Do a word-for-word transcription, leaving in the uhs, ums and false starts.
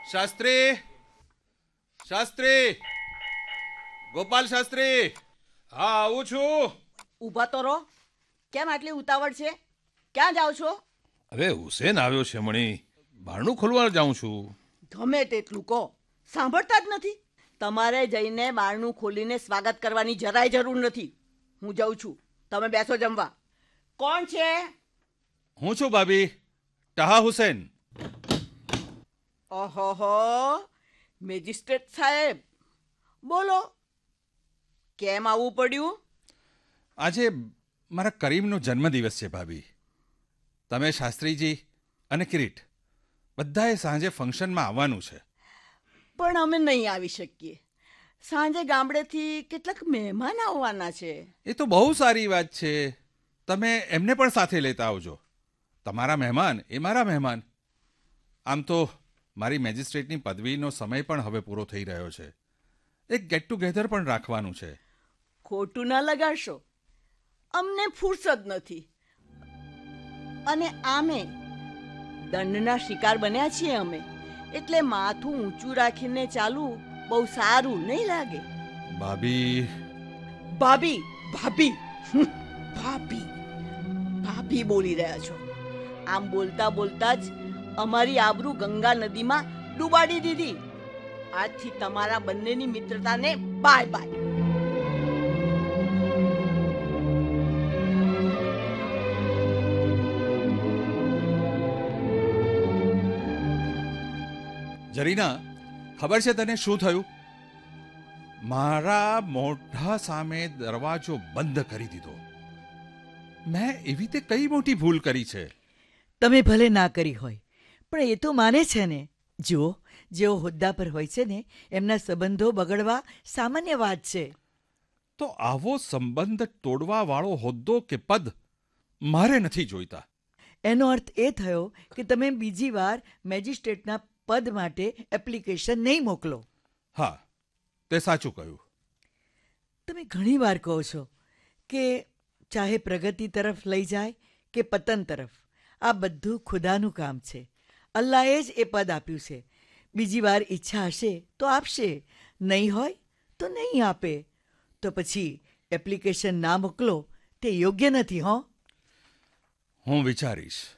શાસ્ત્રી, શાસ્ત્રી, ગોપાલ શાસ્ત્રી. હા, આવું છું. ઊભા તો રહો. કેમ આટલી ઉતાવળ છે? ક્યાં જાઓ છો? અરે હુસેન આવ્યો છે મણી, બારણું ખોલવા જાઉં છું. ગમે તેટલું કહો, સાંભળતા જ નથી. તમારે જઈને બારણું ખોલીને સ્વાગત કરવાની જરાય જરૂર નથી. હું જાઉં છું, તમે બેસો જમવા. કોણ છે? હું છું ભાભી, ટહા હુસેન. ઓહો, મેજિસ્ટ્રેટ સાહેબ, બોલો, કેમ આવવું પડ્યું? આજે મારા કરીમનો જન્મદિવસ છે ભાભી. તમે શાસ્ત્રીજી અને કિરીટ બધાએ સાંજે ફંક્શનમાં આવવાનું છે. પણ અમે નહીં આવી શકીએ. સાંજે ગામડેથી કેટલાક મહેમાન આવવાના છે. એ તો બહુ સારી વાત છે. તમે એમને પણ સાથે લેતા આવજો. તમારા મહેમાન એ મારા મહેમાન. આમ તો મારી મેજિસ્ટ્રેટની પદવીનો સમય પણ હવે પૂરો થઈ રહ્યો છે. એક ગેટ ટુગેધર પણ રાખવાનું છે. ખોટું ના લગાડશો, અમને ફુરસદ નથી. અને આમે દંડના શિકાર બન્યા છીએ અમે, એટલે માથું ઊંચું રાખીને ચાલવું બહુ સારું નહીં લાગે. ભાભી. ભાભી ભાભી હમ, ભાભી ભાભી બોલી રહ્યા છો. આમ બોલતા બોલતા જ અમારી આબરૂ ગંગા નદીમાં ડૂબાડી દીધી. આજથી તમારા બંનેની મિત્રતાને બાય બાય. જરીના, ખબર છે તને શું થયું? મારા મોઢા સામે દરવાજો બંધ કરી દીધો. મેં એવી તે કઈ મોટી ભૂલ કરી છે? તમે ભલે ના કરી હોય, પણ એ તો માને છે ને. જુઓ, જેઓ હોદ્દા પર હોય છે ને, એમના સંબંધો બગડવા સામાન્ય વાત છે. તો આવો સંબંધ તોડવા વાળો હોદ્દો કે પદ મારે નથી જોઈતા. એનો અર્થ એ થયો કે તમે બીજી વાર મેજિસ્ટ્રેટના પદ માટે એપ્લિકેશન નહીં મોકલો. હા, તે સાચું કહ્યું. તમે ઘણી વાર કહો છો કે ચાહે પ્રગતિ તરફ લઈ જાય કે પતન તરફ, આ બધું ખુદાનું કામ છે. અલ્લાહે જ એ પદ આપ્યું છે. બીજી વાર ઈચ્છા હશે તો આપશે, નહીં હોય તો નહીં આપે. તો પછી એપ્લિકેશન ના મોકલો તે યોગ્ય નથી. હો, હું વિચારીશ.